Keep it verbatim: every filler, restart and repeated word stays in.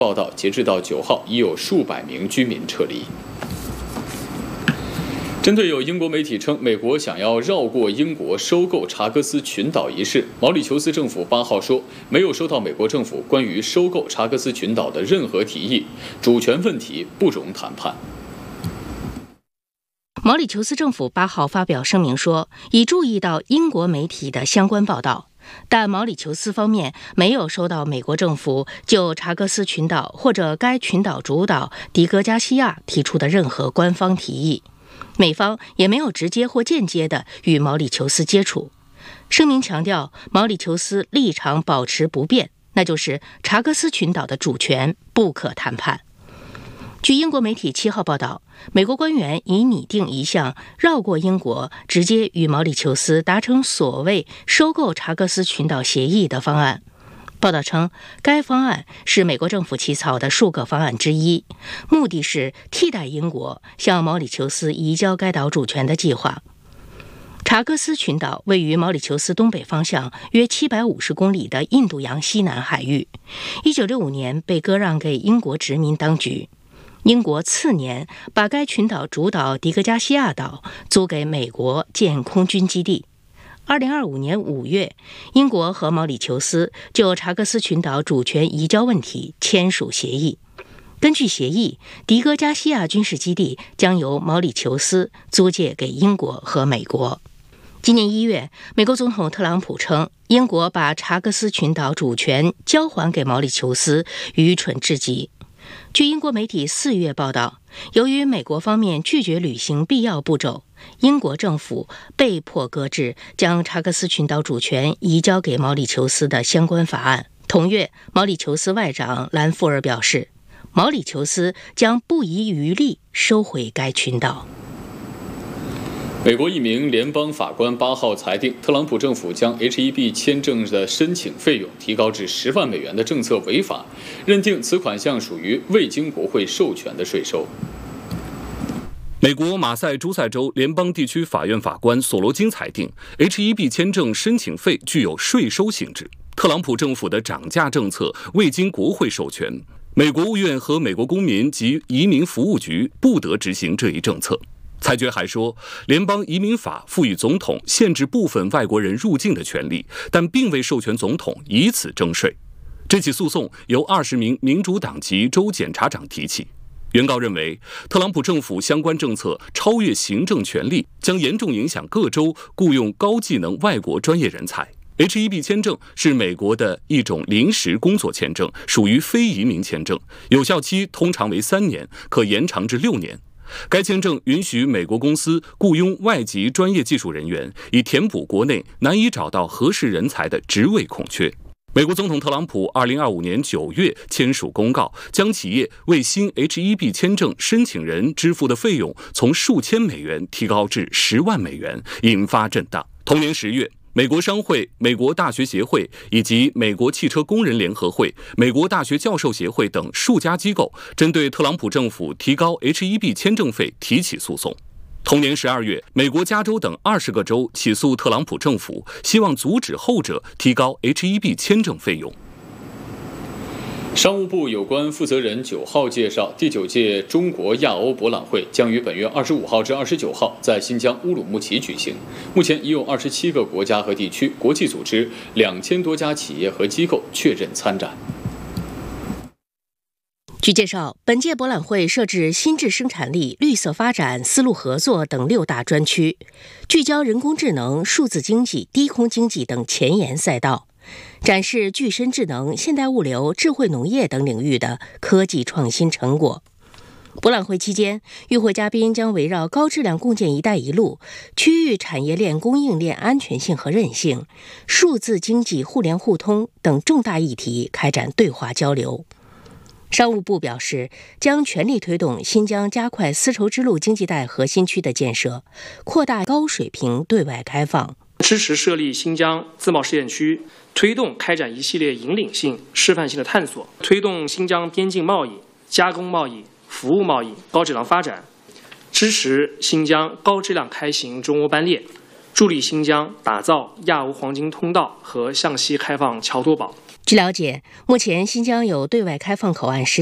报道，截至到九号，已有数百名居民撤离。针对有英国媒体称美国想要绕过英国收购查戈斯群岛一事，毛里求斯政府八号说，没有收到美国政府关于收购查戈斯群岛的任何提议，主权问题不容谈判。 毛里求斯政府八号发表声明说，已注意到英国媒体的相关报道，但毛里求斯方面没有收到美国政府就查戈斯群岛或者该群岛主岛迪戈加西亚提出的任何官方提议。美方也没有直接或间接地与毛里求斯接触。声明强调，毛里求斯立场保持不变，那就是查戈斯群岛的主权不可谈判。据英国媒体七号报道，美国官员已拟定一项绕过英国，直接与毛里求斯达成所谓收购查戈斯群岛协议的方案。报道称，该方案是美国政府起草的数个方案之一，目的是替代英国向毛里求斯移交该岛主权的计划。查戈斯群岛位于毛里求斯东北方向约七百五十公里的印度洋西南海域，一九六五年被割让给英国殖民当局。英国次年把该群岛主岛迪戈加西亚岛租给美国建空军基地。二零二五年五月，英国和毛里求斯就查戈斯群岛主权移交问题签署协议。根据协议，迪戈加西亚军事基地将由毛里求斯租借给英国和美国。今年一月，美国总统特朗普称，英国把查戈斯群岛主权交还给毛里求斯愚蠢至极。据英国媒体四月报道，由于美国方面拒绝履行必要步骤，英国政府被迫搁置将查戈斯群岛主权移交给毛里求斯的相关法案。同月，毛里求斯外长兰福尔表示，毛里求斯将不遗余力收回该群岛。 美国一名联邦法官八号裁定，特朗普政府将 H 一 B 签证的申请费用提高至十万美元的政策违法，认定此款项属于未经国会授权的税收。 美国马赛诸塞州联邦地区法院法官索罗金裁定 ，H 一 B 签证申请费具有税收性质。特朗普政府的涨价政策未经国会授权，美国务院和美国公民及移民服务局不得执行这一政策。裁决还说，联邦移民法赋予总统限制部分外国人入境的权利，但并未授权总统以此征税。这起诉讼由二十名民主党籍州检察长提起。原告认为，特朗普政府相关政策超越行政权力，将严重影响各州雇用高技能外国专业人才。H 一 B 签证是美国的一种临时工作签证，属于非移民签证，有效期通常为三年，可延长至六年。该签证允许美国公司雇佣外籍专业技术人员，以填补国内难以找到合适人才的职位空缺。美国总统特朗普二零二五年九月签署公告，将企业为新 H 一 B 签证申请人支付的费用从数千美元提高至十万美元，引发震荡。同年十月，美国商会、美国大学协会以及美国汽车工人联合会、美国大学教授协会等数家机构针对特朗普政府提高 H 一 B 签证费提起诉讼。同年十二月，美国加州等二十个州起诉特朗普政府，希望阻止后者提高 H 一 B 签证费用。 商务部有关负责人九号介绍，第九届中国亚欧博览会将于本月二十五号至二十九号在新疆乌鲁木齐举行。目前已有二十七个国家和地区、国际组织、两千多家企业和机构确认参展。 据介绍，本届博览会设置新质生产力、绿色发展、丝路合作等六大专区，聚焦人工智能、数字经济、低空经济等前沿赛道，展示具身智能、现代物流、智慧农业等领域的科技创新成果。博览会期间，与会嘉宾将围绕高质量共建“一带一路”、区域产业链供应链安全性和韧性、数字经济互联互通等重大议题开展对话交流。商务部表示，将全力推动新疆加快丝绸之路经济带核心区的建设，扩大高水平对外开放， 支持设立新疆自贸试验区，推动开展一系列引领性、示范性的探索，推动新疆边境贸易、加工贸易、服务贸易高质量发展，支持新疆高质量开行中欧班列，助力新疆打造亚欧黄金通道和向西开放桥头堡。 据了解，目前新疆有对外开放口岸实